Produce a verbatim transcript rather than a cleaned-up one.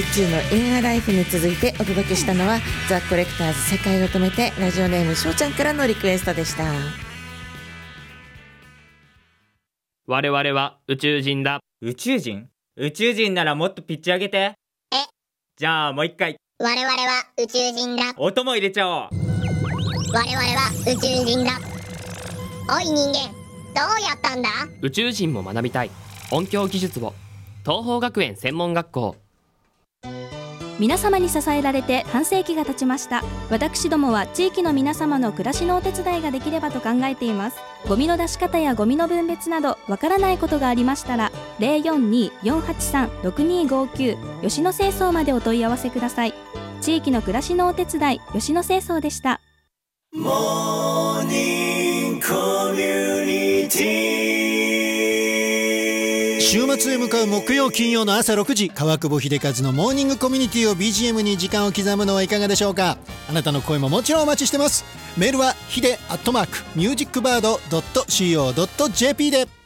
ユーツー のインアライフに続いてお届けしたのはザ・コレクターズ世界を止めて、ラジオネームしょうちゃんからのリクエストでした。 我々は宇宙人だ。 宇宙人？宇宙人ならもっとピッチ上げて。 え？ じゃあもう一回。 我々は宇宙人だ。 音も入れちゃおう。 我々は宇宙人だ。おい人間、どうやったんだ？ 宇宙人も学びたい音響技術を。東邦学園専門学校。 皆様に支えられて半世紀が経ちました。私どもは地域の皆様の暮らしのお手伝いができればと考えています。ゴミの出し方やゴミの分別などわからないことがありましたら ゼロよんにー よんはちさん ろくにーごきゅう 吉野清掃までお問い合わせください。地域の暮らしのお手伝い、吉野清掃でした。 モーニングコミュニティ。週末へ向かう木曜金曜の朝ろくじ、川久保秀和のモーニングコミュニティを ビージーエム に時間を刻むのはいかがでしょうか。あなたの声ももちろんお待ちしてます。メールはヒデアットマークミュージックバードドットシーオードットジェーピー で。